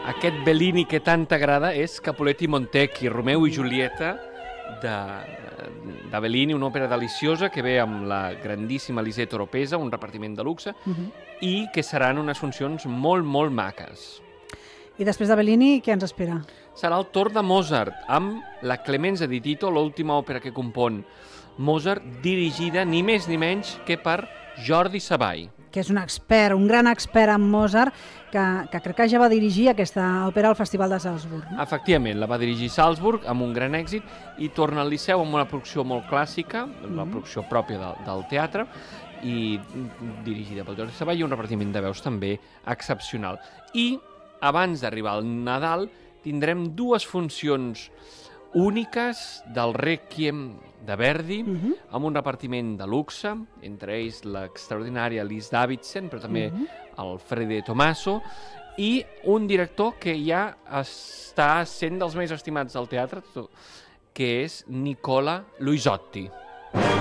aquest Bellini que tant t'agrada és Capuletti Montecchi, Romeo i Julieta de Bellini, una òpera deliciosa que ve amb la grandíssima Lisette Oropesa, un repartiment de luxe, i que seran unes funcions molt, molt maques. I després de Bellini, què ens espera? Serà el torn de Mozart, amb la Clemenza di Tito, l'última òpera que compon Mozart, dirigida ni més ni menys que per Jordi Savall. Que és un expert, un gran expert en Mozart, que crec que ja va dirigir aquesta òpera al Festival de Salzburg. No? Efectivament, la va dirigir Salzburg amb un gran èxit i torna al Liceu amb una producció molt clàssica, la producció pròpia del teatre, i dirigida pel Jordi Savall i un repartiment de veus també excepcional. I abans d'arribar al Nadal tindrem dues funcions úniques del Requiem de Verdi, amb un repartiment de luxe, entre ells l'extraordinària Lis Davidsen, però també el Fede Tomaso, i un director que ja està sent dels més estimats del teatre, que és Nicola Luisotti.